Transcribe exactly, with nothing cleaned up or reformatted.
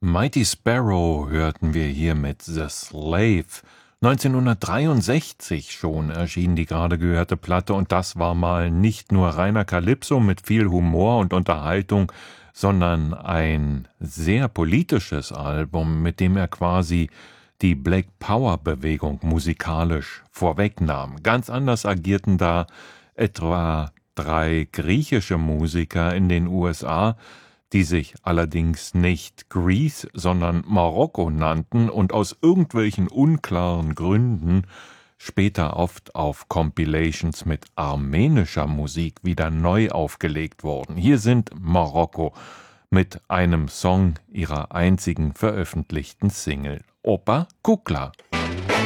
Mighty Sparrow hörten wir hier mit The Slave. neunzehnhundertdreiundsechzig schon erschien die gerade gehörte Platte und das war mal nicht nur reiner Calypso mit viel Humor und Unterhaltung, sondern ein sehr politisches Album, mit dem er quasi die Black Power Bewegung musikalisch vorwegnahm. Ganz anders agierten da etwa drei griechische Musiker in den U S A, die sich allerdings nicht Greece, sondern Marokko nannten und aus irgendwelchen unklaren Gründen später oft auf Compilations mit armenischer Musik wieder neu aufgelegt wurden. Hier sind Marokko mit einem Song ihrer einzigen veröffentlichten Single, Opa Kukla.